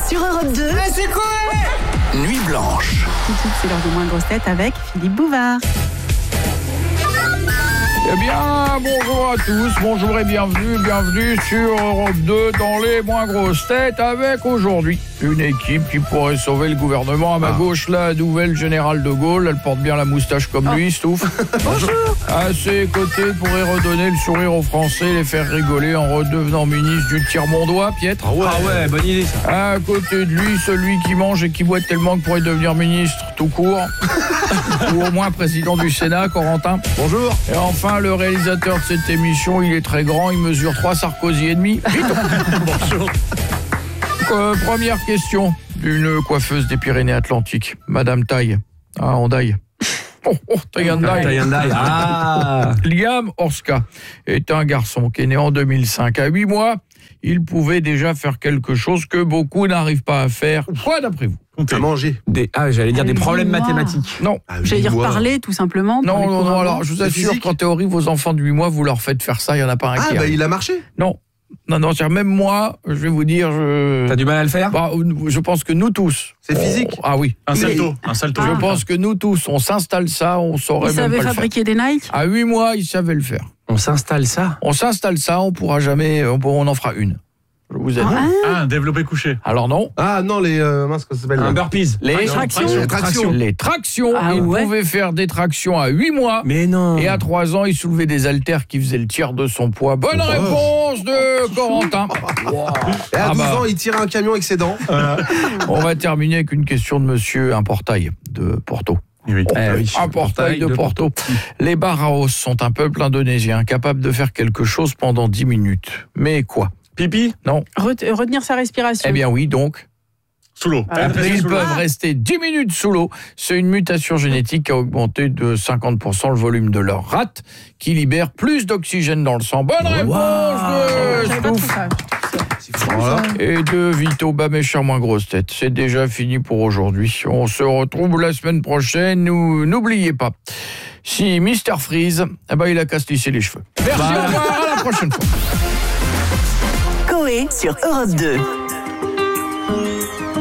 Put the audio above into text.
sur Europe 2. Mais c'est quoi? Nuit blanche. Tout de suite, c'est l'heure de Moins Grosse Tête avec Philippe Bouvard. Eh bien, bonjour à tous, bonjour et bienvenue sur Europe 2 dans les Moins Grosses Têtes avec aujourd'hui une équipe qui pourrait sauver le gouvernement. À ma gauche, la nouvelle générale de Gaulle, elle porte bien la moustache comme lui, Stouff. Bonjour. À ses côtés, pourrait redonner le sourire aux Français, les faire rigoler en redevenant ministre du tiers-mondois, Pietre. Ah ouais, bonne idée ça. À côté de lui, celui qui mange et qui boit tellement que pourrait devenir ministre tout court. Ou au moins président du Sénat, Corentin. Bonjour. Et enfin, le réalisateur de cette émission, il est très grand, il mesure 3 Sarkozy et demi. Bonjour. Première question d'une coiffeuse des Pyrénées-Atlantiques, Madame Taille. Ah, Andaille. Taille Andaille. Ah. Liam Orska est un garçon qui est né en 2005. À 8 mois, il pouvait déjà faire quelque chose que beaucoup n'arrivent pas à faire. Quoi d'après vous? À manger. J'allais dire des problèmes mathématiques. Non. J'allais dire parler, tout simplement. Non, alors je vous assure qu'en théorie, vos enfants de 8 mois, vous leur faites faire ça, il n'y en a pas un qui arrive. Il a marché. Non, c'est-à-dire même moi, je vais vous dire... T'as du mal à le faire? Je pense que nous tous... C'est physique. Ah oui. Un salto. Je pense que nous tous, on s'installe ça, on saurait même pas le faire. Il savait fabriquer des Nike? À 8 mois, il savait le faire. On s'installe ça? On pourra jamais... On en fera une. Je vous aide. Un développé couché. Alors non. Ah non, les mince, comment ça s'appelle? Un burpees. Les tractions. Les tractions. Ah il ouais. pouvait faire des tractions à 8 mois. Mais non. Et à 3 ans, il soulevait des haltères qui faisaient le tiers de son poids. Bonne réponse de Corentin. Et à 12 ans, il tirait un camion avec ses dents. On va terminer avec une question de monsieur Importail de Porto. Oui. Importail de Porto. Les Baraos sont un peuple indonésien capable de faire quelque chose pendant 10 minutes. Mais quoi? Pipi? Non. Retenir sa respiration. Eh bien oui, donc... Sous l'eau. Ils peuvent rester 10 minutes sous l'eau. C'est une mutation génétique qui a augmenté de 50% le volume de leur rate, qui libère plus d'oxygène dans le sang. Bonne réponse de Stouff. Voilà. Et de Vito. Mes chers Moins Grosses Têtes, c'est déjà fini pour aujourd'hui. On se retrouve la semaine prochaine. N'oubliez pas, si Mr Freeze, il a qu'à se lisser les cheveux. Merci, au revoir, à la prochaine fois. Coé sur Europe 2.